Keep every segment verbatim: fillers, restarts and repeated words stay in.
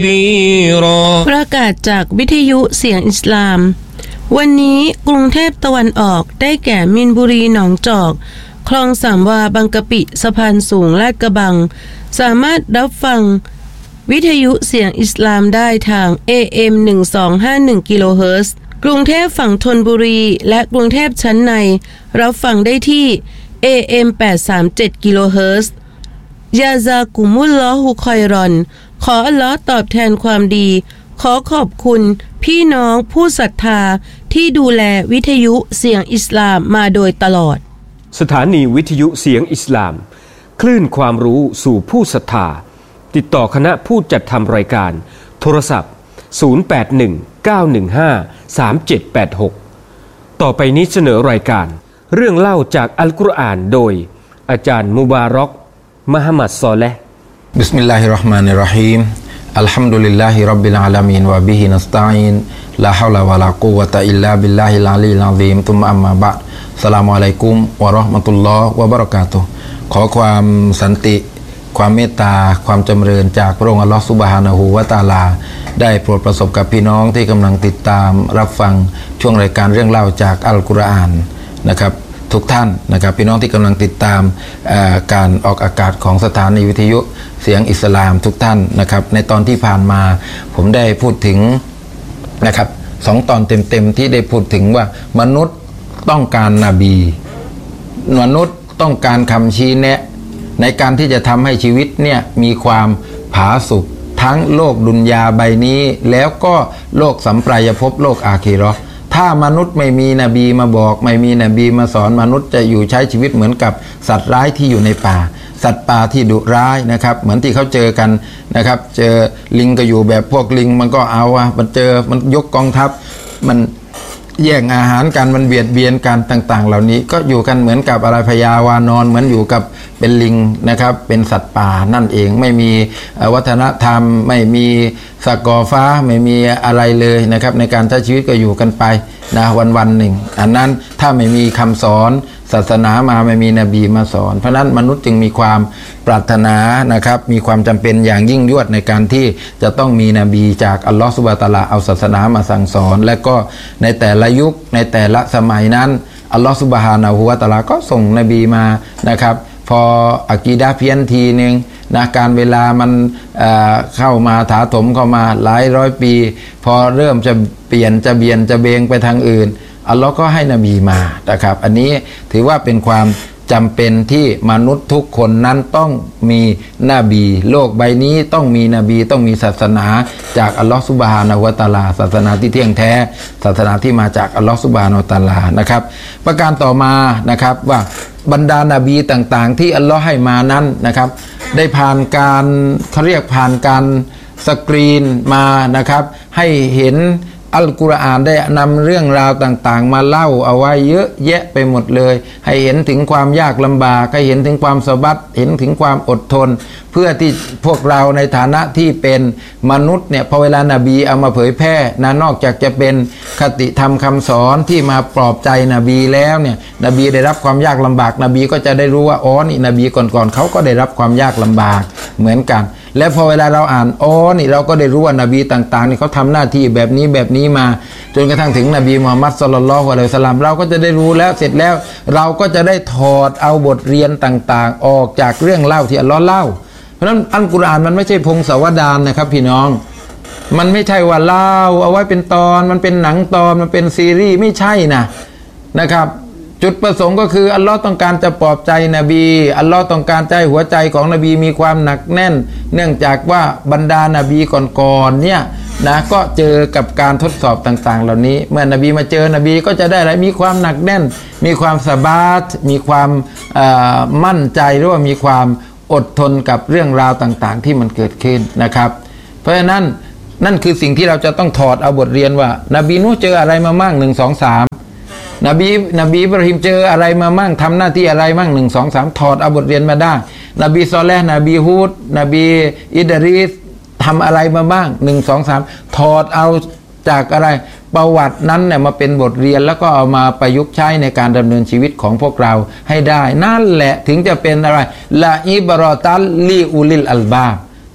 ประกาศจากวิทยุเสียงอิสลามวันนี้กรุงเทพตะวันออกได้แก่มินบุรีหนองจอกคลองสามวาบางกะปิสะพานสูงลาดกระบังสามารถรับฟังวิทยุเสียงอิสลามได้ทาง เอ เอ็ม หนึ่งสองห้าหนึ่ง กิโลเฮิรตซ์กรุงเทพฝั่งธนบุรีและกรุงเทพชั้นในรับฟังได้ที่ เอ เอ็ม แปดสามเจ็ด กิโลเฮิรตซ์ยาซากุมุลลอฮุคอยรอนขออัลเลาะห์ตอบแทนความดีขอขอบคุณพี่น้องผู้ศรัทธาที่ดูแลวิทยุเสียงอิสลามมาโดยตลอดสถานีวิทยุเสียงอิสลามคลื่นความรู้สู่ผู้ศรัทธาติดต่อคณะผู้จัดทำรายการโทรศัพท์ศูนย์ แปด หนึ่ง เก้า หนึ่ง ห้า สาม เจ็ด แปด หกต่อไปนี้เสนอรายการเรื่องเล่าจากอัลกุรอานโดยอาจารย์มุบารอกมหมัดซอเลห์บิสมิลลาฮิรเราะห์มานิรเราะฮีมอัลฮัมดุลิลลาฮิร็อบบิลอาลามีนวะบิฮินัสตะอีนลาฮาวลาวะลากุวะตะอิลลาบิลลาฮิลอาลีลอะซีมตุมมะอัมมาบะดอัสสลามุอะลัยกุมวะเราะห์มะตุลลอฮ์วะบะเราะกาตุฮ์ขอความสันติความเมตตาความจำเริญจากพระองค์อัลเลาะห์ซุบฮานะฮูวะตะอาลาได้โปรดประสบกับพี่น้องที่กำลังติดตามรับฟังช่วงรายการเรื่องเล่าจากอัลกุรอานนะครับทุกท่านนะครับพี่น้องที่กำลังติดตามการออกอากาศของสถานีวิทยุเสียงอิสลามทุกท่านนะครับในตอนที่ผ่านมาผมได้พูดถึงนะครับสองตอนเต็มๆที่ได้พูดถึงว่ามนุษย์ต้องการนบีมนุษย์ต้องการคำชี้แนะในการที่จะทำให้ชีวิตเนี่ยมีความผาสุกทั้งโลกดุนยาใบนี้แล้วก็โลกสัมปรายภพโลกอาคีเราะห์ถ้ามนุษย์ไม่มีนบีมาบอกไม่มีนบีมาสอนมนุษย์จะอยู่ใช้ชีวิตเหมือนกับสัตว์ร้ายที่อยู่ในป่าสัตว์ป่าที่ดุร้ายนะครับเหมือนที่เขาเจอกันนะครับเจอลิงก็อยู่แบบพวกลิงมันก็เอาอะมันเจอมันยกกองทัพมันแย่งอาหารกันมันเบียดเบียนกันต่างๆเหล่านี้ก็อยู่กันเหมือนกับอะไรพญาวานอนเหมือนอยู่กับเป็นลิงนะครับเป็นสัตว์ป่านั่นเองไม่มีวัฒนธรรมไม่มีสกอฟ้าไม่มีอะไรเลยนะครับในการใช้ชีวิตก็อยู่กันไปนะวันๆหนึ่งอันนั้นถ้าไม่มีคำสอนศาสนามาไม่มีนบีมาสอนเพราะนั้นมนุษย์จึงมีความปรารถนานะครับมีความจำเป็นอย่างยิ่งยวดในการที่จะต้องมีนบีจากอัลลอฮฺซุบฮานะฮูวะตะอาลาเอาศาสนามาสั่งสอนและก็ในแต่ละยุคในแต่ละสมัยนั้นอัลลอฮฺซุบฮานะฮูวะตะอาลาก็ส่งนบีมานะครับพออะกีดะห์เพี้ยนทีนึงนะการเวลามันเอ่อเข้ามาถาถมเข้ามาหลายร้อยปีพอเริ่มจะเปลี่ยนจะเบียนจะเบงไปทางอื่นอัลลอฮ์ก็ให้นบีมานะครับอันนี้ถือว่าเป็นความจำเป็นที่มนุษย์ทุกคนนั้นต้องมีนบีโลกใบนี้ต้องมีนบีต้องมีศาสนาจากอัลลอฮ์ซุบฮานะฮูวะตะอาลาศาสนาที่เที่ยงแท้ศาสนาที่มาจากอัลลอฮ์ซุบฮานะฮูวะตะอาลานะครับประการต่อมานะครับว่าบรรดานาบีต่างๆที่อัลลอฮ์ให้มานั้นนะครับได้ผ่านการเขาเรียกผ่านการสกรีนมานะครับให้เห็นอัลกุรอานได้นำเรื่องราวต่างๆมาเล่าเอาไว้เยอะแยะไปหมดเลยให้เห็นถึงความยากลำบากให้เห็นถึงความสบัดเห็นถึงความอดทนเพื่อที่พวกเราในฐานะที่เป็นมนุษย์เนี่ยพอเวลานบีเอามาเผยแพร่นะนอกจากจะเป็นคติธรรมคำสอนที่มาปลอบใจนบีแล้วเนี่ยนบีได้รับความยากลำบากนบีก็จะได้รู้ว่าอ๋อนี่นบีก่อนๆเขาก็ได้รับความยากลำบากเหมือนกันและพอเวลาเราอ่านอ๋อนี่เราก็ได้รู้ว่านบีต่างๆนี่เขาทำหน้าที่แบบนี้แบบนี้มาจนกระทั่งถึงนบีมุฮัมมัดศ็อลลัลลอฮุอะลัยฮิวะซัลลัมเราก็จะได้รู้แล้วเสร็จแล้วเราก็จะได้ถอดเอาบทเรียนต่างๆออกจากเรื่องเล่าที่อัลเลาะห์เล่าเพราะฉะนั้นอัลกุรอานมันไม่ใช่พงศาวดารนะครับพี่น้องมันไม่ใช่ว่าเล่าเอาไว้เป็นตอนมันเป็นหนังตอนมันเป็นซีรีส์ไม่ใช่นะนะครับจุดประสงค์ก็คืออัลลอฮ์ต้องการจะปลอบใจนบีอัลลอฮ์ต้องการใจหัวใจของนบีมีความหนักแน่นเนื่องจากว่าบรรดานบีก่อนๆเนี่ยนะก็เจอกับการทดสอบต่างๆเหล่านี้เมื่อนบีมาเจอนบีก็จะได้อะไรมีความหนักแน่นมีความสบายมีความมั่นใจหรือว่ามีความอดทนกับเรื่องราวต่างๆที่มันเกิดขึ้นนะครับเพราะฉะนั้นนั่นคือสิ่งที่เราจะต้องถอดเอาบทเรียนว่านบีนูห์เจออะไรมามั่งหนึ่งสองสามนบีนบีอิบราฮิมเจออะไรมามั่งทำหน้าที่อะไรมั่งหนึ่งสองสามถอดเอาบทเรียนมาได้นบีซอเลห์นบีฮูดนบีอิดรีสทำอะไรมาบ้างหนึ่งสองสามถอดเอาจากอะไรประวัตินั้นเนี่ยมาเป็นบทเรียนแล้วก็เอามาประยุกต์ใช้ในการดำเนินชีวิตของพวกเราให้ได้นั่นแหละถึงจะเป็นอะไรละอิบรอตัลลีอุลิลอัลบาบ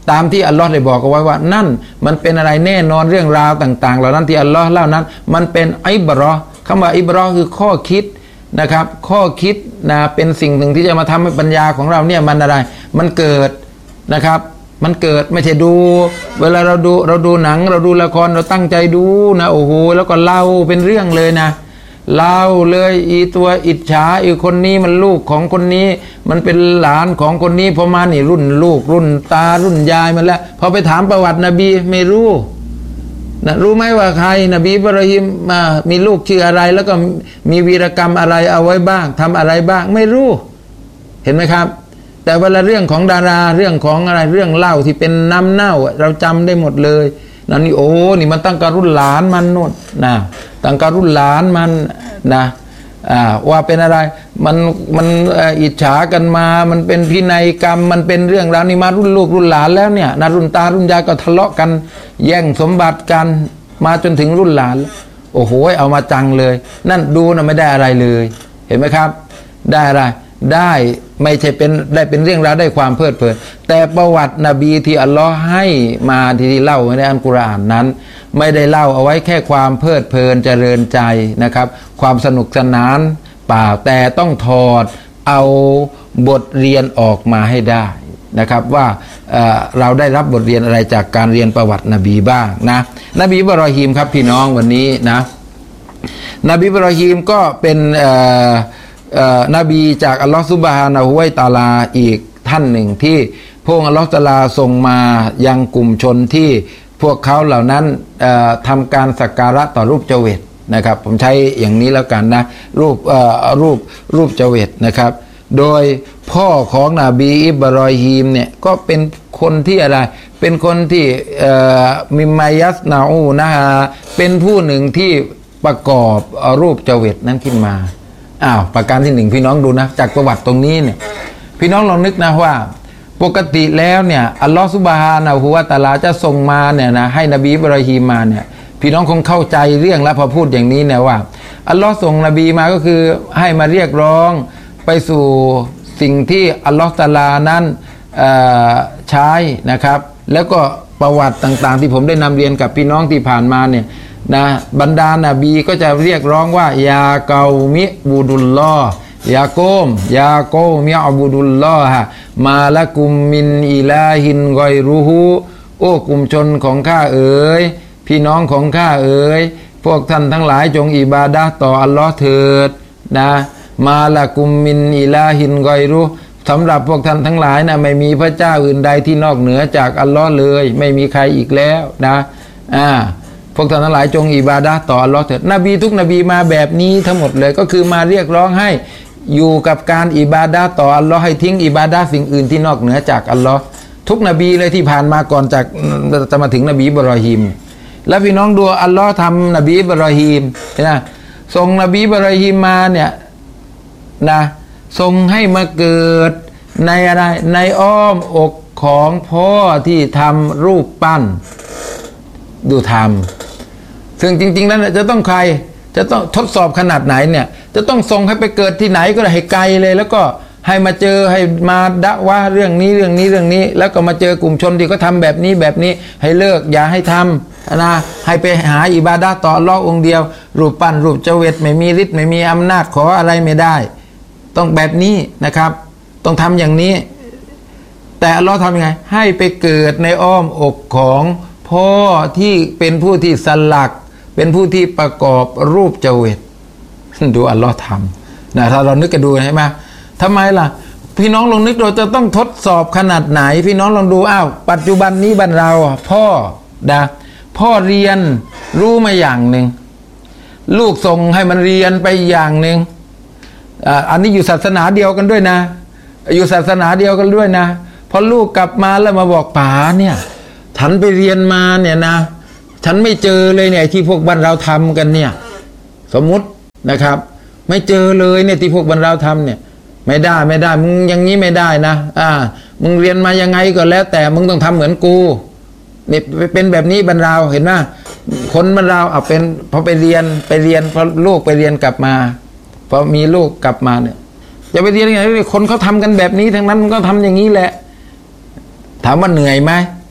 ตามที่อัลลอฮ์ได้บอกเอาไว้ว่านั่นมันเป็นอะไรแน่นอนเรื่องราวต่างๆเหล่านั้นที่อัลลอฮ์เล่านั้นมันเป็นอิบเราะห์คำว่าอิบเราะห์คือข้อคิดนะครับข้อคิดนะเป็นสิ่งหนึ่งที่จะมาทำให้ปัญญาของเราเนี่ยมันอะไรมันเกิดนะครับมันเกิดไม่ใช่ดูเวลาเราดูเราดูหนังเราดูละครเราตั้งใจดูนะโอ้โหแล้วก็เล่าเป็นเรื่องเลยนะเล่าเลยอีตัวอิจฉาอีคนนี้มันลูกของคนนี้มันเป็นหลานของคนนี้พอมานี่รุ่นลูกรุ่นตารุ่นยายมันแล้วพอไปถามประวัตินบีไม่รู้นะรู้ไหมว่าใครนบีอิบราฮิมมามีลูกชื่ออะไรแล้วก็มีวีรกรรมอะไรเอาไว้บ้างทำอะไรบ้างไม่รู้เห็นไหมครับแต่เวลาเรื่องของดาราเรื่องของอะไรเรื่องเล่าที่เป็นน้ำเน่าเราจำได้หมดเลยนั่นนี่โอ้นี่มันตั้งกรุ่นหลานมันนู่นนะตั้งกรุ่นหลานมันนะอ่าว่าเป็นอะไรมันมันอิจฉากันมามันเป็นพินัยกรรมมันเป็นเรื่องราวนี่มารุ่นลูกรุ่นหลานแล้วเนี่ยนะรุ่นตารุ่นยายก็ทะเลาะกันแย่งสมบัติกันมาจนถึงรุ่นหลานโอ้โหเอามาจังเลยนั่นดูนะไม่ได้อะไรเลยเห็นไหมครับได้อะไรได้ไม่ใช่เป็นได้เป็นเรื่องราวได้ความเพลิดเพลินแต่ประวัตินบีที่อัลลอฮ์ให้มาที่เล่าในอัลกุรอานนั้นไม่ได้เล่าเอาไว้แค่ความเพลิดเพลินเจริญใจนะครับความสนุกสนานเปล่าแต่ต้องถอดเอาบทเรียนออกมาให้ได้นะครับว่าเอ่อเราได้รับบทเรียนอะไรจากการเรียนประวัตินบีบ้างนะนบีอิบรอฮีมครับพี่น้องวันนี้นะนบีอิบรอฮีมก็เป็นเอ่อนบีจากอัลลอฮฺซุบฮานะฮูวะตะอาลาอีกท่านหนึ่งที่พระองค์อัลลอฮฺตะอาลาส่งมายังกลุ่มชนที่พวกเขาเหล่านั้นทำการสักการะต่อรูปเจวิตนะครับผมใช้อย่างนี้แล้วกันนะรูปรูปรูปเจวิตนะครับโดยพ่อของนบีอิบรอฮีมเนี่ยก็เป็นคนที่อะไรเป็นคนที่มิมายัสนาอูนะฮะเป็นผู้หนึ่งที่ประกอบรูปเจวิตนั้นขึ้นมาอ้าวประการที่หนึ่งพี่น้องดูนะจากประวัติตรงนี้เนี่ยพี่น้องลองนึกนะว่าปกติแล้วเนี่ยอัลลอฮฺซุบฮานะฮูวะตะอาลาจะส่งมาเนี่ยนะให้นบีอิบราฮิมมาเนี่ยพี่น้องคงเข้าใจเรื่องแล้วพอพูดอย่างนี้เนี่ยว่าอัลลอฮ์ส่งนบีมาก็คือให้มาเรียกร้องไปสู่สิ่งที่อัลลอฮฺตะอาลานั้นใช้นะครับแล้วก็ประวัติต่างๆที่ผมได้นำเรียนกับพี่น้องที่ผ่านมาเนี่ยนะบรรดานาบีก็จะเรียกร้องว่ายาเกามิบูดุลลอฮ์ยาโกมยาโกมิอับูดุลลอฮะมาละกุมมินอิลาฮินกอยรูฮูโอ้กลุ่มชนของข้าเอ๋ยพี่น้องของข้าเอ๋ยพวกท่านทั้งหลายจงอิบาดะห์ต่ออัลลอฮ์เถิดนะมาละกุมมินอิลาฮินกอยรูสำหรับพวกท่านทั้งหลายนะไม่มีพระเจ้าอื่นใดที่นอกเหนือจากอัลลอฮ์เลยไม่มีใครอีกแล้วนะอ่าพวกท่านทั้งหลายจงอิบาดะห์ต่ออัลลอฮ์เถิดนบีทุกนบีมาแบบนี้ทั้งหมดเลยก็คือมาเรียกร้องให้อยู่กับการอิบาดะห์ต่ออัลลอฮ์ให้ทิ้งอิบาดะห์สิ่งอื่นที่นอกเหนือจากอัลลอฮ์ทุกนบีเลยที่ผ่านมาก่อนจากจะมาถึงนบีอิบรอฮีมแล้วพี่น้องดูอัลลอฮ์ทำนบีอิบรอฮีมนะส่งนบีอิบรอฮีมมาเนี่ยนะส่งให้มาเกิดในอะไรในอ้อมอกของพ่อที่ทำรูปปั้นดูทำซึ่งจริงๆแล้วจะต้องใครจะต้องทดสอบขนาดไหนเนี่ยจะต้องส่งให้ไปเกิดที่ไหนก็ได้ให้ไกลเลยแล้วก็ให้มาเจอให้มาดะว่าเรื่องนี้เรื่องนี้เรื่องนี้แล้วก็มาเจอกลุ่มชนที่เขาทำแบบนี้แบบนี้ให้เลิกอย่าให้ทำนะให้ไปหาอิบาดะห์ต่ออัลเลาะห์องค์เดียวรูปปั้นรูปเจวิตไม่มีฤทธิ์ไม่มีอำนาจขออะไรไม่ได้ต้องแบบนี้นะครับต้องทำอย่างนี้แต่อัลเลาะห์ทำยังไงให้ไปเกิดในอ้อมอกของพ่อที่เป็นผู้ที่สลักเป็นผู้ที่ประกอบรูปเจวิตดูอัลเลาะห์ทำนะถ้าเรานึกกันดูใช่ไหมทำไมล่ะพี่น้องลองนึกเราจะต้องทดสอบขนาดไหนพี่น้องลองดูอ้าวปัจจุบันนี้บ้านเราพ่อนะพ่อเรียนรู้มาอย่างหนึ่งลูกส่งให้มันเรียนไปอย่างหนึ่งอ่าอันนี้อยู่ศาสนาเดียวกันด้วยนะอยู่ศาสนาเดียวกันด้วยนะพอลูกกลับมาแล้วมาบอกป๋าเนี่ยฉันไปเรียนมาเนี่ยนะฉันไม่เจอเลยเนี่ยที่พวกบ้านเราทำกันเนี่ยสมมุตินะครับไม่เจอเลยเนี่ยที่พวกบ้านเราทำเนี่ยไม่ได้ไม่ได้มึงอย่างนี้ไม่ได้นะอ่ามึงเรียนมายังไงก็แล้วแต่มึงต้องทำเหมือนกูนี่เป็นแบบนี้บรรดาเห็นไหมคนบรรดาเอาเป็นพอไปเรียนไปเรียนพอลูกไปเรียนกลับมาพอมีลูกกลับมาเนี่ยจะไปเรียนยังไงคนเขาทำกันแบบนี้ทั้งนั้นมันก็ทำอย่างนี้แหละถามว่าเหนื่อยไหม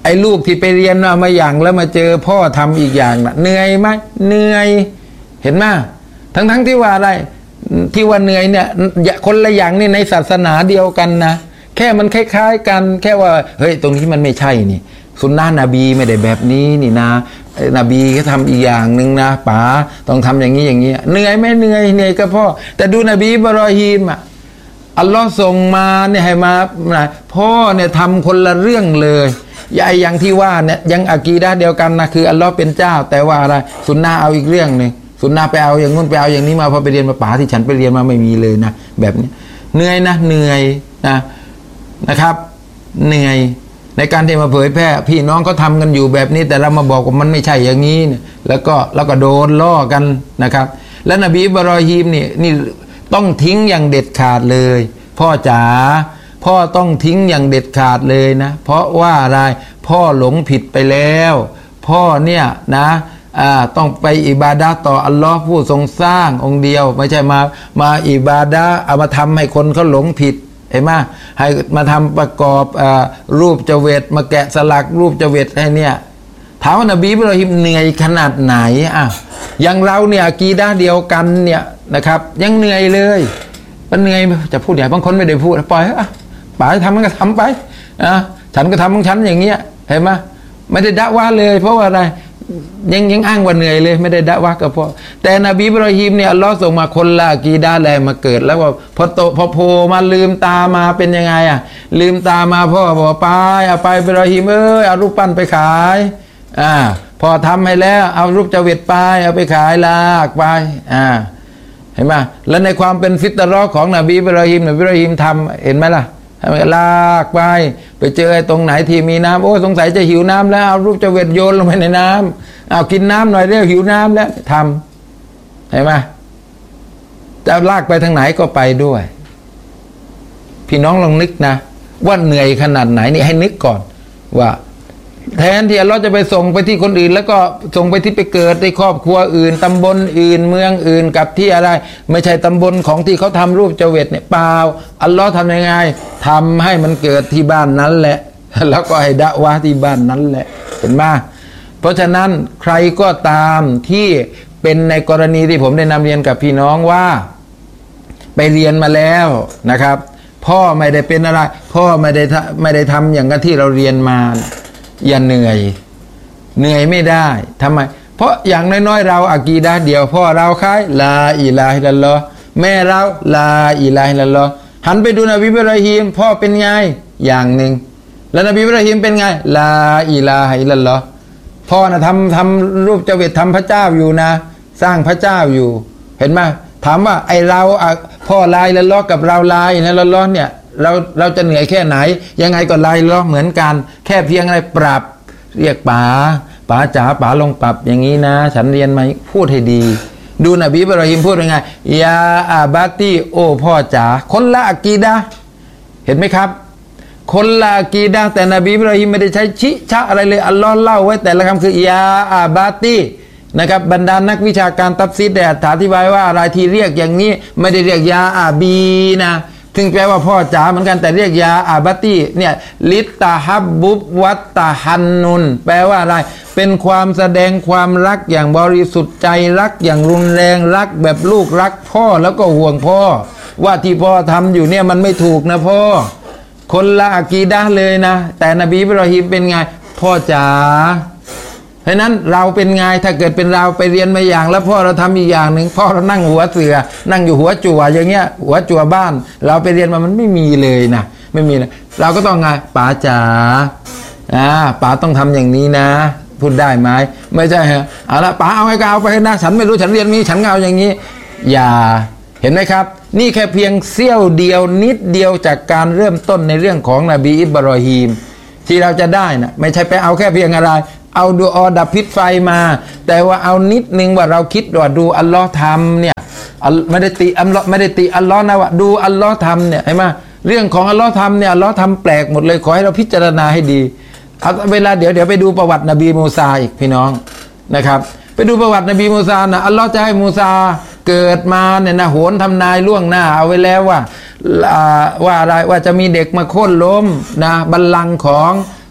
อ้ลูกที่ไปเรียนมาอย่างแล้วมาเจอพ่อทำอีกอย่างนะเหนื่อยไหมเหนื่อยเห็นไหมทั้งทั้งที่ว่าอะไรที่ว่าเหนื่อยเนี่ยคนละอย่างนี่ในศาสนาเดียวกันนะแค่มันคล้ายๆกันแค่ว่าเฮ้ยตรงนี้มันไม่ใช่นี่สุนนะนบีไม่ได้แบบนี้นี่นะนบีเขาทำอีกอย่างหนึ่งนะป๋าต้องทำอย่างนี้อย่างนี้เหนื่อยไม่เหนื่อยเหนื่อยก็พ่อแต่ดูนบีอิบรอฮีมอ่ะอัลลอฮ์ส่งมาเนี่ยให้มาพ่อเนี่ยทำคนละเรื่องเลยไอ้อย่างที่ว่าเนี่ยยังอากีดะห์เดียวกันนะคืออัลลอฮ์เป็นเจ้าแต่ว่าอะไรสุนนะเอาอีกเรื่องนึงสุนนะไปเอาอย่างงู้นไปเอาอย่างนี้มาพอไปเรียนมาป๋าที่ฉันไปเรียนมาไม่มีเลยนะแบบนี้เหนื่อยนะเหนื่อยนะนะครับเหนื่อยในการที่มาเผยแพร่พี่น้องก็ทำกันอยู่แบบนี้แต่เรามาบอกว่ามันไม่ใช่อย่างนี้เนี่ยแล้วก็แล้วก็โดนล่อกันนะครับและนบีอิบรอฮีมนี่นี่ต้องทิ้งอย่างเด็ดขาดเลยพ่อจ๋าพ่อต้องทิ้งอย่างเด็ดขาดเลยนะเพราะว่าอะไรพ่อหลงผิดไปแล้วพ่อเนี่ยนะอ่าต้องไปอิบาดะห์ต่ออัลลอฮ์ผู้ทรงสร้างองค์เดียวไม่ใช่มามาอิบาดะห์เอามาทำให้คนเขาหลงผิดเห็นไหมให้มาทำประกอบอรูปเจเวตมาแกะสลักรูปเจเวตให้เนี่ยถามว่านบีอิบรอฮีมเหนื่อยขนาดไหนอ่ะอย่างเราเนี่ยอากีดะห์เดียวกันเนี่ยนะครับยังเหนื่อยเลยมันเหนื่อยจะพูดอย่างบางคนไม่ได้พูดปล่อยอ่ะป๋าทำมันก็ทำไปอ่ะฉันก็ทำของฉันอย่างเงี้ยเห็นไหมไม่ได้ดะวะเลยเพราะว่าอะไรยังยังอ้างว่าเหนื่อยเลยไม่ได้ดะวะก็พอแต่นบีอิบรอฮีมเนี่ยอัลลอฮ์ส่งมาคนละอากีดะห์แลมาเกิดแล้วว่าพอโตพอโผล่มาลืมตามาเป็นยังไงอ่ะลืมตามาพ่อบอกไปเอาไปอิบรอฮีมเอ้ยเอารูปปั้นไปขายอ่าพอทำให้แล้วเอารูปเจเวตไปเอาไปขายลากไปอ่าเห็นไหมแล้วในความเป็นฟิตรอของนบีอิบรอฮีมนบีอิบรอฮีมทำเห็นไหมล่ะลากไปไปเจอตรงไหนที่มีน้ำโอ้สงสัยจะหิวน้ำแล้วเอารูปเจเวตโยนลงไปในน้ำเอากินน้ำหน่อยเร็วหิวน้ำแล้วทำเห็นไหมจะลากไปทางไหนก็ไปด้วยพี่น้องลองนึกนะว่าเหนื่อยขนาดไหนนี่ให้นึกก่อนว่าแทนที่เราจะไปส่งไปที่คนอื่นแล้วก็ส่งไปที่ไปเกิดในครอบครัวอื่นตำบลอื่นเมืองอื่นกับที่อะไรไม่ใช่ตำบลของที่เขาทำรูปเจเวตเนี่ยเปล่าอัลลอฮ์ทำยังไงทำให้มันเกิดที่บ้านนั้นแหละแล้วก็ให้ดะวะที่บ้านนั้นแหละเห็นไหมเพราะฉะนั้นใครก็ตามที่เป็นในกรณีที่ผมได้นำเรียนกับพี่น้องว่าไปเรียนมาแล้วนะครับพ่อไม่ได้เป็นอะไรพ่อไม่ได้ไม่ได้ทำอย่างที่เราเรียนมาอย่าเหนื่อยเหนื่อยไม่ได้ทำไมเพราะอย่างน้อยๆเราอากีดะห์เดียวพ่อเราคล้ายลาอิลาฮอิลลัลลอฮ์แม่เราลาอิลาฮอิลลัลลอฮ์หันไปดูนบีอิบรอฮีมพ่อเป็นไงอย่างหนึ่งแล้วนบีอิบรอฮีมเป็นไงลาอิลาฮอิลลัลลอฮ์พ่อนะทำทำรูปเจเวตทำพระเจ้าอยู่นะสร้างพระเจ้าอยู่เห็นไหมถามว่าไอเราพ่อลาอิลลัลลอฮ์กับเราลาอิลลัลลอฮ์เนี่ยเราเราจะเหนื่อยแค่ไหนยังไงก็ลายล้อเหมือนกันแค่เพียงอะไรปรับเรียกป๋าป๋าจ๋าป๋าลงปรับอย่างนี้นะฉันเรียนมาพูดให้ดีดูนบีอิบรอฮีมพูดยังไงยาอาบาตีโอพ่อจ๋าคนละอากีดะห์เห็นไหมครับคนละอากีดะห์แต่นบีอิบรอฮีมไม่ได้ใช้ชิชะอะไรเลยอัลลอฮ์เล่าไว้แต่ละคำคือยาอาบาตีนะครับบรรดานักวิชาการตัฟซีรได้อธิบายว่าอะไรที่เรียกอย่างนี้ไม่ได้เรียกยาอาบีนะซึ่งแปลว่าพ่อจ๋าเหมือนกันแต่เรียกยาอาบัตีเนี่ยลิตตาฮับบุบวัตตาฮันนุนแปลว่าอะไรเป็นความแสดงความรักอย่างบริสุทธิ์ใจรักอย่างรุนแรงรักแบบลูกรักพ่อแล้วก็ห่วงพ่อว่าที่พ่อทำอยู่เนี่ยมันไม่ถูกนะพ่อคนละอากีดะห์เลยนะแต่นบีอิบรอฮีมเป็นไงพ่อจ๋าเพราะนั้นเราเป็นไงถ้าเกิดเป็นเราไปเรียนมาอย่างแล้วพ่อเราทำอีกอย่างหนึ่งพ่อเรานั่งหัวเสือนั่งอยู่หัวจั่วอย่างเงี้ยหัวจั่วบ้านเราไปเรียนมามันไม่มีเลยนะไม่มีนะเราก็ต้องไงป๋าจ๋าอ่าป๋าต้องทำอย่างนี้นะพูดได้ไหมไม่ใช่ฮะเอาละป๋าเอาไงก็เอาไปนะฉันไม่รู้ฉันเรียนมีฉันเอาอย่างนี้อย่าเห็นไหมครับนี่แค่เพียงเสี้ยวเดียวนิดเดียวจากการเริ่มต้นในเรื่องของนบีอิบรอฮีมที่เราจะได้นะไม่ใช่ไปเอาแค่เพียงอะไรเอาดูออดับพิษไฟมาแต่ว่าเอานิดนึงว่าเราคิดว่าดูอัลลอฮ์ทำเนี่ยไม่ได้ติอัลลอฮ์ไม่ได้ติอัลลอฮ์นะว่าดูอัลลอฮ์ทำเนี่ยเห็นไหมเรื่องของอัลลอฮ์ทำเนี่ยอัลลอฮ์ทำแปลกหมดเลยขอให้เราพิจารณาให้ดีเอาเวลาเดี๋ยวเดี๋ยวไปดูประวัตินบีมูซาอีกพี่น้องนะครับไปดูประวัตินบีมูซานะอัลลอฮ์จะให้มูซาเกิดมาเนี่ยนะโหนทำนายล่วงหน้าเอาไว้แล้วว่าว่าอะไรว่าจะมีเด็กมาโค่นล้มนะบัลลังก์ของ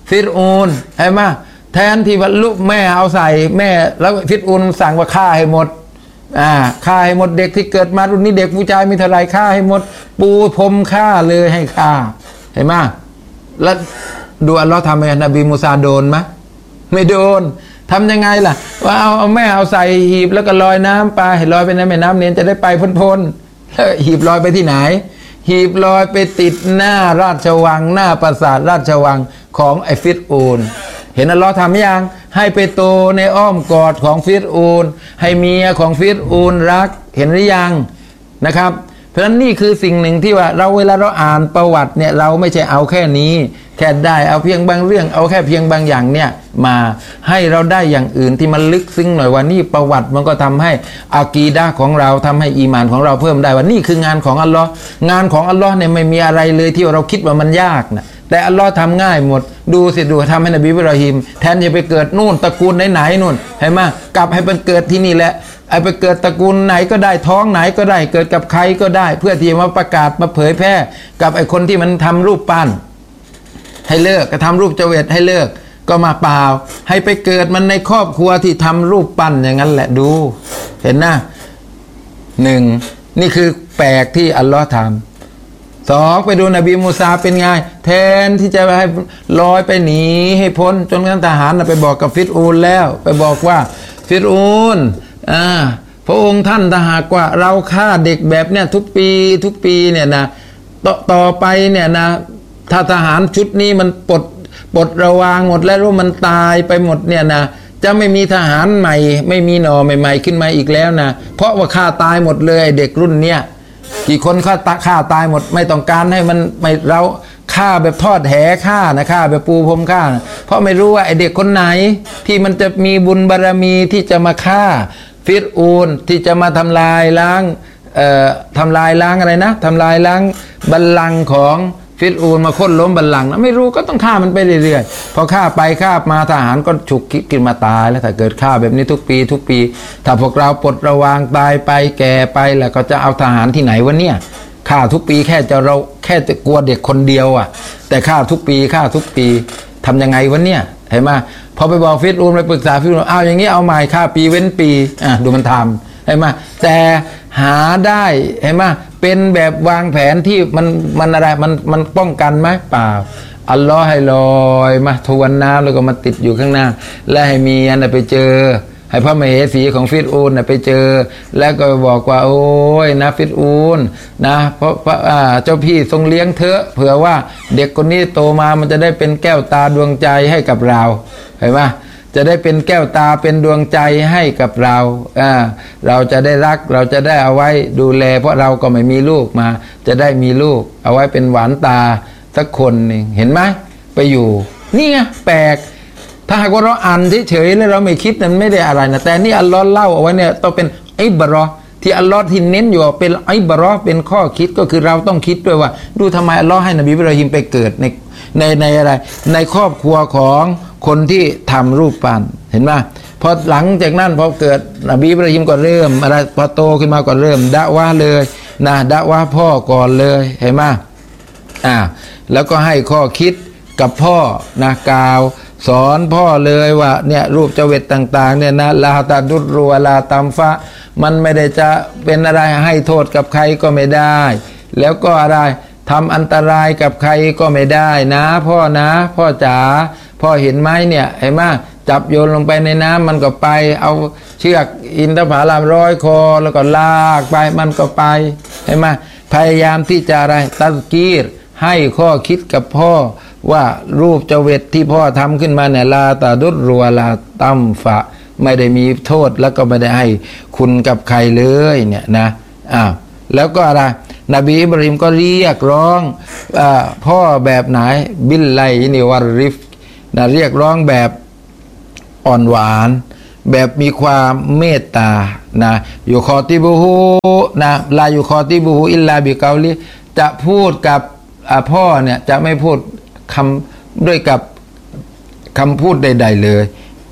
ฟิรอูนเห็นไหมแทนที่ว่าลูกแม่เอาใส่แม่แล้วฟิรอูนสั่งว่าฆ่าให้หมดอ่าฆ่าให้หมดเด็กที่เกิดมารุ่นนี้เด็กผู้ชายมีเท่าไรฆ่าให้หมดปูพรมฆ่าเลยให้ฆ่าเห็นไหมแล้วดูอัลลอฮ์ทำไงนบีมูซาโดนไหมไม่โดนทำยังไงล่ะว่าเอาเอาแม่เอาใส่หีบแล้วก็ลอยน้ำไปลอยไปในแม่น้ำเนียนจะได้ไปพ้นๆแล้วหีบลอยไปที่ไหนหีบลอยไปติดหน้าราชวังหน้าปราสาทราชวังของไอ้ฟิรอูนเห็นอัลลอฮ์ทำยังให้ไปโตในอ้อมกอดของฟิรอูนให้เมียของฟิรอูนรักเห็นหรือยังนะครับเพราะฉะนั้นนี่คือสิ่งหนึ่งที่ว่าเราเวลาเราอ่านประวัติเนี่ยเราไม่ใช่เอาแค่นี้แค่ได้เอาเพียงบางเรื่องเอาแค่เพียงบางอย่างเนี่ยมาให้เราได้อย่างอื่นที่มันลึกซึ้งหน่อยว่านี่ประวัติมันก็ทำให้อากีดะห์ของเราทำให้อีหม่านของเราเพิ่มได้ว่านี่คืองานของอัลลอฮ์งานของอัลลอฮ์เนี่ยไม่มีอะไรเลยที่เราคิดว่ามันยากนะแต่อัลลอฮ์ทำง่ายหมดดูสิดูทำให้นบีอิบราฮิมแทนจะไปเกิดนู่นตระกูลไหนๆนู่นเห็นไหมกลับให้เป็นเกิดที่นี่แหละไอ้ไปเกิดตระกูลไหนก็ได้ท้องไหนก็ได้เกิดกับใครก็ได้เพื่อที่จะมาประกาศมาเผยแพร่กับไอ้คนที่มันทำรูปปั้นให้เลิกก็ทำรูปเจเวตให้เลิกก็มาเปล่าให้ไปเกิดมันในครอบครัวที่ทำรูปปั้นอย่างนั้นแหละดูเห็นนะหนึ่งนี่คือแปลกที่อัลลอฮ์ทำสองไปดูนบีมูซาเป็นไงแทนที่จะให้ลอยไปหนีให้พ้นจนกระทั่งทหารไปบอกกับฟิรอูนแล้วไปบอกว่าฟิรอูนอ่าพระองค์ท่านถ้าหากว่าเราฆ่าเด็กแบบเนี้ยทุกปีทุกปีเนี่ยนะต่อต่อไปเนี่ยนะถ้าทหารชุดนี้มันปลดปลดระวางหมดแล้วรู้มันตายไปหมดเนี่ยนะจะไม่มีทหารใหม่ไม่มีหน่อใหม่ๆขึ้นมาอีกแล้วนะเพราะว่าฆ่าตายหมดเลยเด็กรุ่นเนี้ยกี่คนฆ่าตาฆ่าตายหมดไม่ต้องการให้มันไม่เราฆ่าแบบทอดแหฆ่านะฆ่าแบบปูพรมฆ่านะเพราะไม่รู้ว่าไอเด็กคนไหนที่มันจะมีบุญบารมีที่จะมาฆ่าฟิรอูนที่จะมาทำลายล้างเอ่อทำลายล้างอะไรนะทำลายล้างบัลลังก์ของฟิรอูนมาค้นล้มบัลลังก์นะไม่รู้ก็ต้องฆ่ามันไปเรื่อยๆพอฆ่าไปฆ่ามาทหารก็ฉุกคิดขึ้นมาตายแล้วถ้าเกิดฆ่าแบบนี้ทุกปีทุกปีถ้าพวกเราปลดระวางตายไปแก่ไปแล้วก็จะเอาทหารที่ไหนวะเนี่ยฆ่าทุกปีแค่จะเราแค่จะกลัวเด็กคนเดียวอ่ะแต่ฆ่าทุกปีฆ่าทุกปีทำยังไงวะเนี่ยเห็นไหมพอไปบอกฟิรอูนไปปรึกษาฟิรอูนอ้าวอย่างนี้เอาใหม่ฆ่าปีเว้นปีอ่ะดูมันทำเห็นไหมแต่หาได้เห็นไหมเป็นแบบวางแผนที่มันมันอะไรมันมันป้องกันไหมเปล่าอัลลอฮ์ให้ลอยมาทวนน้ำแล้วก็มาติดอยู่ข้างหน้าและให้มีอันไปเจอให้พระมเหสีของฟิรอูนไปเจอแล้วก็บอกว่าโอ้ยนะฟิรอูนนะเพราะเจ้าพี่ทรงเลี้ยงเถอะเผื่อว่าเด็กคนนี้โตมามันจะได้เป็นแก้วตาดวงใจให้กับเราเห็นไหมจะได้เป็นแก้วตาเป็นดวงใจให้กับเราอ่าเราจะได้รักเราจะได้เอาไว้ดูแลเพราะเราก็ไม่มีลูกมาจะได้มีลูกเอาไว้เป็นหวานตาสักคนหนึ่งเห็นไหมไปอยู่นี่ไงแปลกถ้าหากว่าเราอ่านเฉยๆแล้วเราไม่คิดนั้นไม่ได้อะไรนะแต่นี่อัลลอฮ์เล่าเอาไว้เนี่ยต้องเป็นอิบเราะห์ที่อัลลอฮ์ที่เน้นอยู่เป็นอิบเราะห์เป็นข้อคิดก็คือเราต้องคิดด้วยว่าดูทำไมอัลลอฮ์ให้นบีอิบราฮิมไปเกิดในในในอะไรในครอบครัวของคนที่ทำรูปปั้นเห็นไหมพอหลังจากนั้นพอเกิดนบีอิบราฮิมก็เริ่มอะไรพอโตขึ้นมาก็เริ่มดะวะเลยนะดะวะพ่อก่อนเลยเห็นไหมอ่าแล้วก็ให้ข้อคิดกับพ่อนะกล่าวสอนพ่อเลยว่าเนี่ยรูปเจเวตต่างๆเนี่ยนะลาตาดุรัวลาตัมฟะมันไม่ได้จะเป็นอะไรให้โทษกับใครก็ไม่ได้แล้วก็อะไรทำอันตรายกับใครก็ไม่ได้นะพ่อนะพ่อจ๋าพ่อเห็นไหมเนี่ยเห็นไหมจับโยนลงไปในน้ำมันก็ไปเอาเชือกอินทผลัมร้อยคอแล้วก็ลากไปมันก็ไปเห็นไหมพยายามที่จะอะไรตัสกีรให้ข้อคิดกับพ่อว่ารูปเจเวตที่พ่อทำขึ้นมาเนี่ยลาตาดุรัวลาตัมฟะไม่ได้มีโทษแล้วก็ไม่ได้ให้คุณกับใครเลยเนี่ยนะอ้าวแล้วก็อะไรนบีอิบราฮิมก็เรียกร้องอ่าพ่อแบบไหนบิลไลนิวาริฟนะเรียกร้องแบบอ่อนหวานแบบมีความเมตตานะอยู่คอติบูฮูนะลาอยู่คอติบูฮูอิลลาบิเกาลิจะพูดกับพ่อเนี่ยจะไม่พูดคำด้วยกับคำพูดใดๆเลย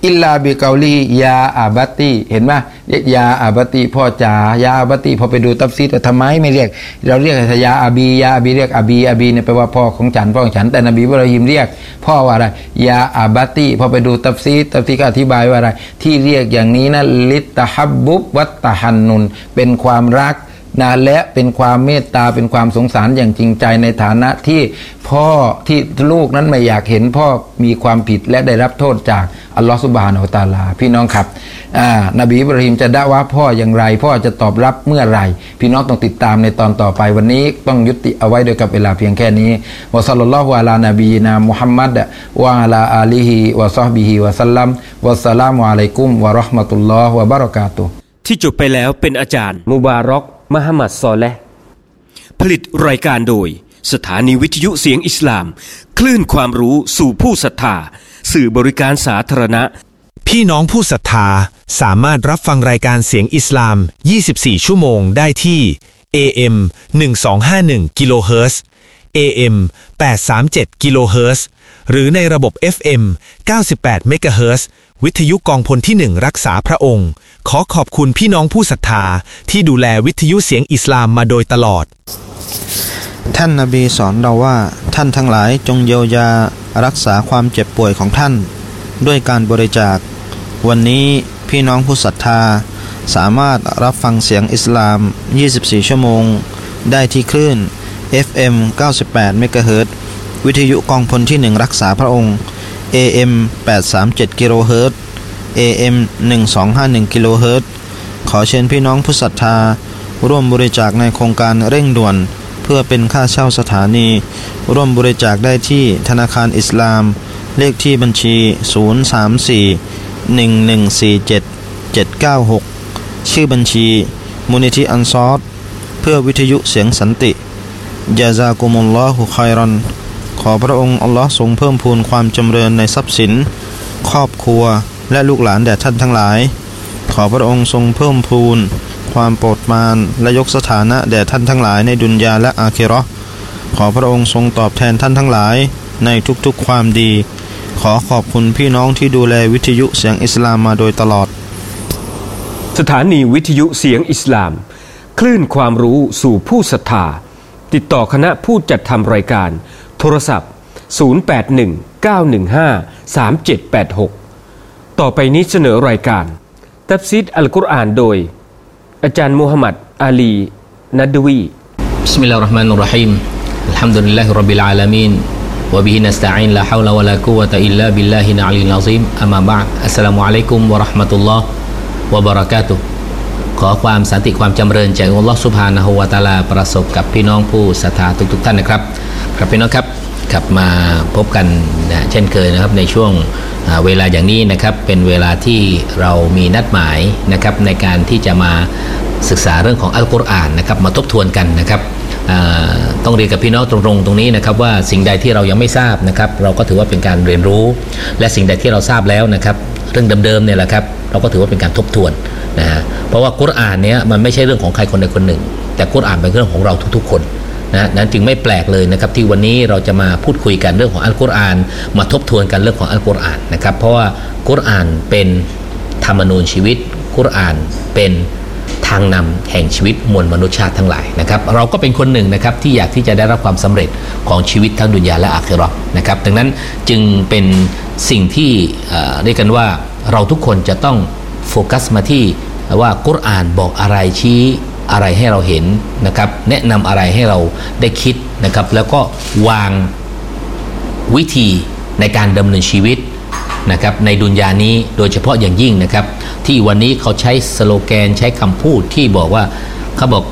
อิลลาบิกาลียาอาบัติเห็นไหมเรียกยาอาบัติพ่อจ๋ายาอาบัติพอไปดูตัฟซีรทำไมไม่เรียกเราเรียกยาอาบียาอาบีเรียกอาบีอาบีเนี่ยแปลว่าพ่อของฉันพ่อของฉันแต่นบีอิบราฮิมเรียกพ่อว่าอะไรยาอาบัติพอไปดูตัฟซีรตัฟซีรก็อธิบายว่าอะไรที่เรียกอย่างนี้นะลิตตะฮับบุบวัตตะฮันนุนเป็นความรักนะและเป็นความเมตตาเป็นความสงสารอย่างจริงใจในฐานะที่พ่อที่ลูกนั้นไม่อยากเห็นพ่อมีความผิดและได้รับโทษจากอัลลอฮฺซุบฮานะฮูวะตะอาลาพี่น้องครับอ่านบีอิบราฮิมจะด่าว่าพ่ออย่างไรพ่อจะตอบรับเมื่อไหร่พี่น้องต้องติดตามในตอนต่อไปวันนี้ต้องยุติเอาไว้โดยกับเวลาเพียงแค่นี้วะศ็อลลัลลอฮุอะลานบีนามุฮัมมัดวะอะลาอาลีฮิวะศอฮบิฮิวะซัลลัมวัสสลามุอะลัยกุมวะเราะห์มะตุลลอฮ์วะบะเราะกาตุฮ์ที่จบไปแล้วเป็นอาจารย์มุบารอกมหมัดซอเลห์ผลิตรายการโดยสถานีวิทยุเสียงอิสลามคลื่นความรู้สู่ผู้ศรัทธาสื่อบริการสาธารณะพี่น้องผู้ศรัทธาสามารถรับฟังรายการเสียงอิสลามยี่สิบสี่ชั่วโมงได้ที่ เอ เอ็ม หนึ่งสองห้าหนึ่ง กิโลเฮิรตซ์ เอ เอ็ม แปดสามเจ็ด กิโลเฮิรตซ์ หรือในระบบ เอฟ เอ็ม เก้าสิบแปด เมกะเฮิรตซ์ วิทยุกองพลที่หนึ่งรักษาพระองค์ขอขอบคุณพี่น้องผู้ศรัทธาที่ดูแลวิทยุเสียงอิสลามมาโดยตลอดท่านนบีสอนเราว่าท่านทั้งหลายจงเยียวยารักษาความเจ็บป่วยของท่านด้วยการบริจาควันนี้พี่น้องผู้ศรัทธาสามารถรับฟังเสียงอิสลามยี่สิบสี่ชั่วโมงได้ที่คลื่น เอฟ เอ็ม เก้าสิบแปด เมกะเฮิรตซ์ วิทยุกองพลที่หนึ่งรักษาพระองค์ เอ เอ็ม แปดสามเจ็ด กิโลเฮิรตซ์ เอ เอ็ม หนึ่งสองห้าหนึ่ง กิโลเฮิรตซ์ ขอเชิญพี่น้องผู้ศรัทธาร่วมบริจาคในโครงการเร่งด่วนเพื่อเป็นค่าเช่าสถานีร่วมบริจาคได้ที่ธนาคารอิสลามเลขที่บัญชีศูนย์ สาม สี่ หนึ่ง หนึ่ง สี่ เจ็ด เจ็ด เก้า หกชื่อบัญชีมูลนิธิอันซอรเพื่อวิทยุเสียงสันติยะซากุมุลลอฮุค็อยรอนขอพระองค์อัลลอฮ์ทรงเพิ่มพูนความจำเริญในทรัพย์สินครอบครัวและลูกหลานแด่ท่านทั้งหลายขอพระองค์ทรงเพิ่มพูนความโปรดปรานและยกสถานะแด่ท่านทั้งหลายในดุนยาและอาคิเราะห์ขอพระองค์ทรงตอบแทนท่านทั้งหลายในทุกๆความดีขอขอบคุณพี่น้องที่ดูแลวิทยุเสียงอิสลามมาโดยตลอดสถานีวิทยุเสียงอิสลามคลื่นความรู้สู่ผู้ศรัทธาติดต่อคณะผู้จัดทำรายการโทรศัพท์ศูนย์ แปด หนึ่ง เก้า หนึ่ง ห้า สาม เจ็ด แปด หกต่อไปนี้เสนอรายการตัฟซีรอัลกุรอานโดยอาจารย์มูฮัมหมัดอาลีนัดวีบิสมิลลาฮิรเราะห์มานิรเราะฮีมอัลฮัมดุลิลลาฮิร็อบบิลอาลามีนวะบิฮินัสตะอีนลาฮาวละวะลากุวะตะอิลลาบิลลาฮิลอะลีลอะซีมอัมมาบะอ์อัสสลามุอะลัยกุมวะเราะห์มะตุลลอฮ์วะบะเราะกาตุฮ์ขอความสันติความจำเริญจากอัลเลาะห์ซุบฮานะฮูวะตะอาลาประสบกับพี่น้องผู้ศรัทธาทุกๆท่านนะครับครับพี่น้องครับกลับมาพบกันนะเช่นเคยนะครับในช่วงเวลาอย่างนี้นะครับเป็นเวลาที่เรามีนัดหมายนะครับในการที่จะมาศึกษาเรื่องของอัลกุรอานนะครับมาทบทวนกันนะครับต้องเรียนกับพี่น้องตรงๆตรงนี้นะครับว่าสิ่งใดที่เรายังไม่ทราบนะครับเราก็ถือว่าเป็นการเรียนรู้และสิ่งใดที่เราทราบแล้วนะครับเรื่องเดิมๆเนี่ยแหละครับเราก็ถือว่าเป็นการทบทวนนะฮะเพราะว่ากุรอานเนี้ยมันไม่ใช่เรื่องของใครคนใดคนหนึ่งแต่กุรอานเป็นเรื่องของเราทุกๆคนนะนั้นจึงไม่แปลกเลยนะครับที่วันนี้เราจะมาพูดคุยกันเรื่องของอัลกุรอานมาทบทวนกันเรื่องของอัลกุรอานนะครับเพราะว่ากุรอานเป็นธรรมนูญชีวิตกุรอานเป็นทางนำแห่งชีวิตมวลมนุษยชาติทั้งหลายนะครับเราก็เป็นคนหนึ่งนะครับที่อยากที่จะได้รับความสำเร็จของชีวิตทั้งดุนยาและอาคิเราะห์นะครับดังนั้นจึงเป็นสิ่งที่เรียกกันว่าเราทุกคนจะต้องโฟกัสมาที่ว่ากุรอานบอกอะไรชี้อะไรให้เราเห็นนะครับแนะนำอะไรให้เราได้คิดนะครับแล้วก็วางวิธีในการดำเนินชีวิตนะครับในดุนยานี้โดยเฉพาะอย่างยิ่งนะครับที่วันนี้เขาใช้สโลแกนใช้คำพูดที่บอกว่าเขาบอก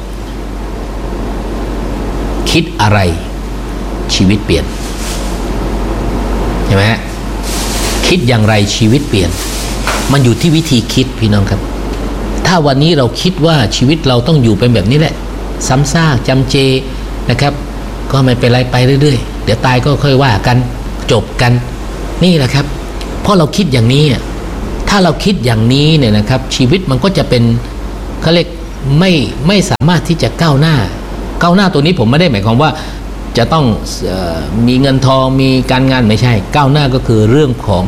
คิดอะไรชีวิตเปลี่ยนใช่ไหมฮะคิดอย่างไรชีวิตเปลี่ยนมันอยู่ที่วิธีคิดพี่น้องครับถ้าวันนี้เราคิดว่าชีวิตเราต้องอยู่เป็นแบบนี้แหละซ้ำซากจำเจนะครับก็ไม่เป็นไรไปเรื่อยๆเดี๋ยวตายก็ค่อยว่ากันจบกันนี่แหละครับเพราะเราคิดอย่างนี้ถ้าเราคิดอย่างนี้เนี่ยนะครับชีวิตมันก็จะเป็นเขาเรียกไม่ไม่สามารถที่จะก้าวหน้าก้าวหน้าตัวนี้ผมไม่ได้หมายความว่าจะต้องเอ่อมีเงินทองมีการงานไม่ใช่ก้าวหน้าก็คือเรื่องของ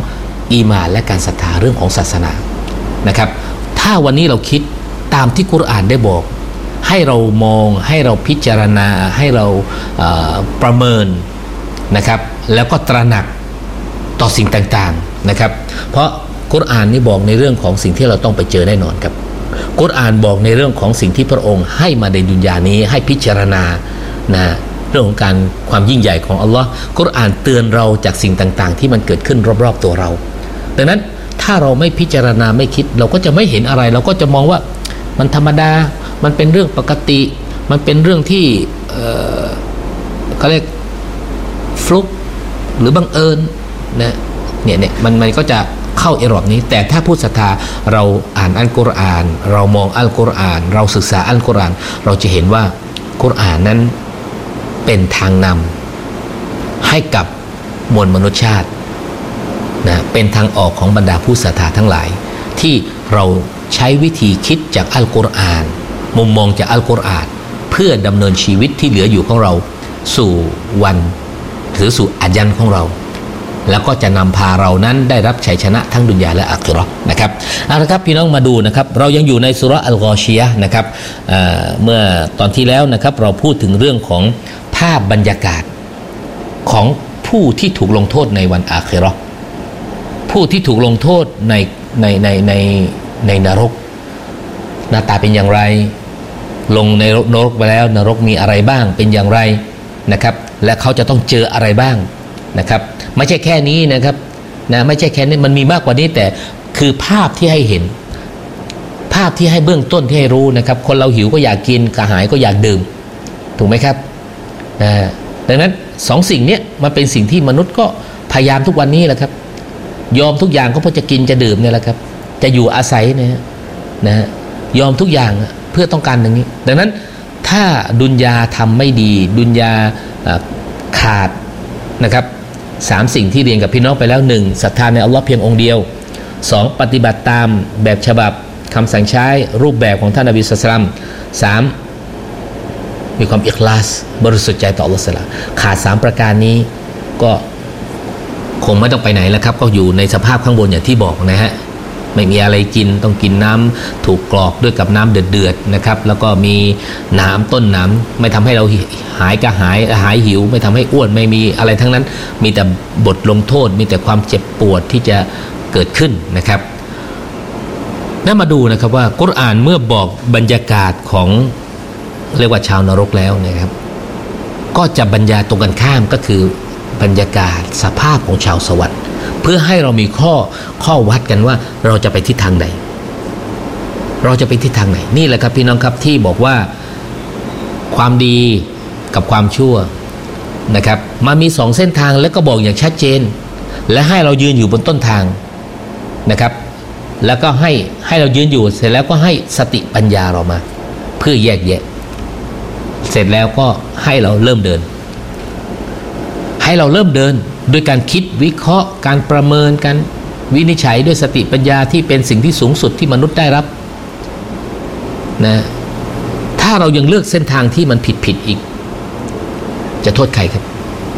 อีหม่านและการศรัทธาเรื่องของศาสนานะครับถ้าวันนี้เราคิดตามที่กุรอานได้บอกให้เรามองให้เราพิจารณาให้เราประเมินนะครับแล้วก็ตระหนักต่อสิ่งต่างๆนะครับเพราะกุรอานนี่บอกในเรื่องของสิ่งที่เราต้องไปเจอแน่นอนครับกุรอานบอกในเรื่องของสิ่งที่พระองค์ให้มาในดุนยานี้ให้พิจารณานะเรื่องของการความยิ่งใหญ่ของอัลลอฮ์กุรอานเตือนเราจากสิ่งต่างๆที่มันเกิดขึ้นรอบๆตัวเราดังนั้นถ้าเราไม่พิจารณาไม่คิดเราก็จะไม่เห็นอะไรเราก็จะมองว่ามันธรรมดามันเป็นเรื่องปกติมันเป็นเรื่องที่เอ่อเขาเรียกฟลุกหรือบังเอิญนะเนี่ยเนี่ยมันมันก็จะเข้าเอรอบนี้แต่ถ้าผู้ศรัทธาเราอ่านอัลกุรอานเรามองอัลกุรอานเราศึกษาอัลกุรอานเราจะเห็นว่ากุรอานนั้นเป็นทางนำให้กับมวลมนุษยชาตินะเป็นทางออกของบรรดาผู้ศรัทธาทั้งหลายที่เราใช้วิธีคิดจากอัลกุรอานมุมมองจากอัลกุรอานเพื่อดำเนินชีวิตที่เหลืออยู่ของเราสู่วันหรือสู่อาญันของเราแล้วก็จะนำพาเรานั้นได้รับชัยชนะทั้งดุนยาและอาคิเราะห์นะครับเอาละครับพี่น้องมาดูนะครับเรายังอยู่ในซูเราะห์อัลฆอชียะห์นะครับเอ่อเมื่อตอนที่แล้วนะครับเราพูดถึงเรื่องของภาพบรรยากาศของผู้ที่ถูกลงโทษในวันอาคิเราะห์ผู้ที่ถูกลงโทษในในในในในนรกหน้าตาเป็นอย่างไรลงในนรกไปแล้วนรกมีอะไรบ้างเป็นอย่างไรนะครับและเขาจะต้องเจออะไรบ้างนะครับไม่ใช่แค่นี้นะครับนะไม่ใช่แค่นี้มันมีมากกว่านี้แต่คือภาพที่ให้เห็นภาพที่ให้เบื้องต้นที่ให้รู้นะครับคนเราหิวก็อยากกินกระหายก็อยากดื่มถูกไหมครับนะดังนั้นสองสิ่งนี้มันเป็นสิ่งที่มนุษย์ก็พยายามทุกวันนี้แหละครับยอมทุกอย่างก็เพื่อจะกินจะดื่มเนี่ยแหละครับจะอยู่อาศัยนะฮะนะยอมทุกอย่างเพื่อต้องการอย่างนี้ดังนั้นถ้าดุนยาทำไม่ดีดุนยาขาดนะครับสามสิ่งที่เรียนกับพี่น้องไปแล้วหนึ่งศรัทธาในอัลลอฮ์เพียงองค์เดียวสองปฏิบัติตามแบบฉบับคำสั่งใช้รูปแบบของท่านนบีศ็อลลัลลอฮุอะลัยฮิวะซัลลัมสามมีความอิคลาสบริสุทธิ์ใจต่ออัลลอฮ์ละขาดสามประการนี้ก็คงไม่ต้องไปไหนแล้วครับก็อยู่ในสภาพข้างบนอย่างที่บอกนะฮะไม่มีอะไรกินต้องกินน้ำถูกกรอกด้วยกับน้ำเดือดๆนะครับแล้วก็มีน้ำต้นน้ำไม่ทำให้เราหายกระหายหายหิวไม่ทำให้อ้วนไม่มีอะไรทั้งนั้นมีแต่บทลงโทษมีแต่ความเจ็บปวดที่จะเกิดขึ้นนะครับน่ามาดูนะครับว่ากุรอานเมื่อบอกบรรยากาศของเรียกว่าชาวนรกแล้วนะครับก็จะบรรยายตรงกันข้ามก็คือบรรยากาศสภาพของชาวสวรรค์เพื่อให้เรามีข้อข้อวัดกันว่าเราจะไปทิศทางใดเราจะไปทิศทางไหนนี่แหละครับพี่น้องครับที่บอกว่าความดีกับความชั่วนะครับมันมีสองเส้นทางแล้วก็บอกอย่างชัดเจนและให้เรายืนอยู่บนต้นทางนะครับแล้วก็ให้ให้เรายืนอยู่เสร็จแล้วก็ให้สติปัญญาเรามาเพื่อแยกแยะเสร็จแล้วก็ให้เราเริ่มเดินให้เราเริ่มเดินด้วยการคิดวิเคราะห์การประเมินการวินิจฉัยด้วยสติปัญญาที่เป็นสิ่งที่สูงสุดที่มนุษย์ได้รับนะถ้าเรายังเลือกเส้นทางที่มันผิดผิดอีกจะโทษใครครับ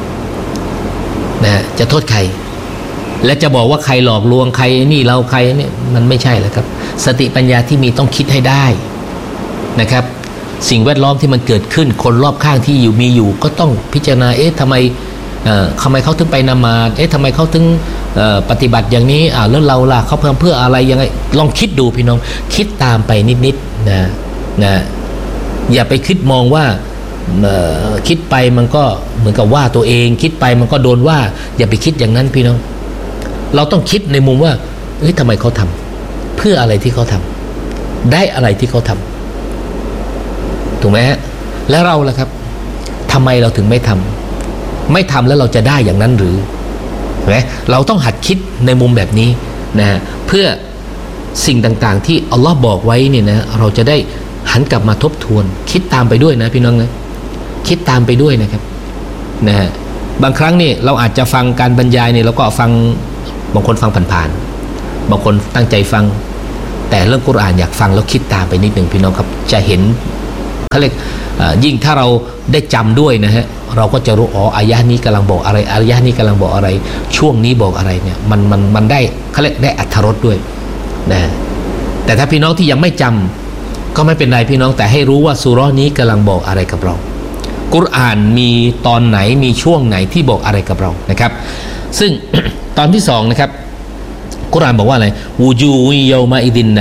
นะจะโทษใครและจะบอกว่าใครหลอกลวงใครนี่เราใครเนี่ยมันไม่ใช่แล้วครับสติปัญญาที่มีต้องคิดให้ได้นะครับสิ่งแวดล้อมที่มันเกิดขึ้นคนรอบข้างที่อยู่มีอยู่ก็ต้องพิจารณาเอ๊ะทำไมเอ่อทำไมเขาถึงไปนมาดเอ๊ะทำไมเขาถึงเอ่อปฏิบัติอย่างนี้อ่าแล้วเราล่ะเขาเพิ่มเพื่ออะไรยังไงลองคิดดูพี่น้องคิดตามไปนิดๆนะนะอย่าไปคิดมองว่าเอ่อคิดไปมันก็เหมือนกับว่าตัวเองคิดไปมันก็โดนว่าอย่าไปคิดอย่างนั้นพี่น้องเราต้องคิดในมุมว่าเอ้ยทำไมเขาทำเพื่ออะไรที่เขาทำได้อะไรที่เขาทำถูกไหมฮะแล้วเราล่ะครับทำไมเราถึงไม่ทำไม่ทำแล้วเราจะได้อย่างนั้นหรือเห็นไหมเราต้องหัดคิดในมุมแบบนี้นะเพื่อสิ่งต่างๆที่อัลลอฮ์บอกไว้เนี่ยนะเราจะได้หันกลับมาทบทวนคิดตามไปด้วยนะพี่น้องนะคิดตามไปด้วยนะครับนะฮะบางครั้งนี่เราอาจจะฟังการบรรยายเนี่ยเราก็ฟังบางคนฟังผ่านๆบางคนตั้งใจฟังแต่เรื่องกุรอานอยากฟังแล้วคิดตามไปนิดหนึ่งพี่น้องครับจะเห็นขเขาเรียกยิ่งถ้าเราได้จำด้วยนะฮะเราก็จะรู้อ๋ออายะนี้กำลังบอกอะไรอายะนี้กำลังบอกอะไรช่วงนี้บอกอะไรเนี่ยมันมันมันได้เขาเรียกได้อรรถรสด้วยนะแต่ถ้าพี่น้องที่ยังไม่จำก็ไม่เป็นไรพี่น้องแต่ให้รู้ว่าซูเราะห์นี้กำลังบอกอะไรกับเรากุรอานมีตอนไหนมีช่วงไหนที่บอกอะไรกับเรานะครับซึ่ง ตอนที่สองนะครับกุรอานบอกว่าอะไรวูจูยเยามาอิดิน